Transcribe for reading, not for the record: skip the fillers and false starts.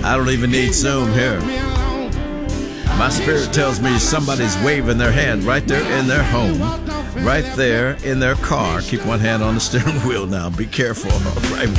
I don't even need Zoom here. My spirit tells me somebody's waving their hand right there in their home, right there in their car. Keep one hand on the steering wheel now. Be careful. All right.